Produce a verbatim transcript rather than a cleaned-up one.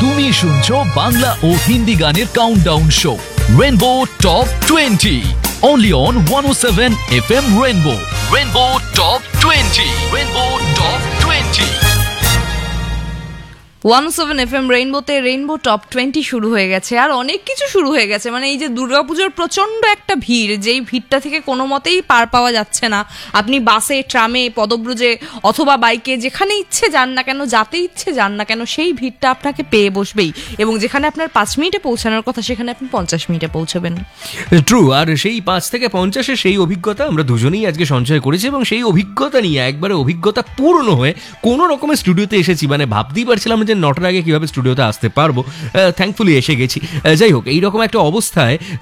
তুমি শুনছো বাংলা ও হিন্দি গানের countdown show rainbow top twenty only on one oh seven F M Rainbow. Rainbow Top twenty. Rainbow Top twenty. One seven F M রেইনবোতে rainbow top twenty শুরু হয়ে গেছে, আর অনেক কিছু শুরু হয়ে গেছে। মানে এই যে দুর্গাপুজোর প্রচণ্ড একটা ভিড়, যেই ভিড়টা থেকে কোনো মতেই পার পাওয়া যাচ্ছে না। আপনি বাসে, ট্রামে, পদব্রজে অথবা বাইকে যেখানে ইচ্ছে যান না কেন, যাতে ইচ্ছে যান না কেন, সেই ভিড়টা আপনাকে পেয়ে বসবেই। এবং যেখানে আপনার পাঁচ মিনিটে পৌঁছানোর কথা সেখানে আপনি পঞ্চাশ মিনিটে পৌঁছবেন। ট্রু। আর সেই পাঁচ থেকে পঞ্চাশের সেই অভিজ্ঞতা আমরা দুজনেই আজকে সঞ্চয় করেছি, এবং সেই অভিজ্ঞতা নিয়ে একবারে অভিজ্ঞতা পূর্ণ হয়ে কোনো রকমের স্টুডিওতে এসেছি। মানে ভাবতেই পারছিলাম যে নটার আগে কীভাবে স্টুডিওতে আসতে পারবো, থ্যাঙ্কফুলি এসে গেছি। যাই হোক, এইরকম একটা অবস্থায়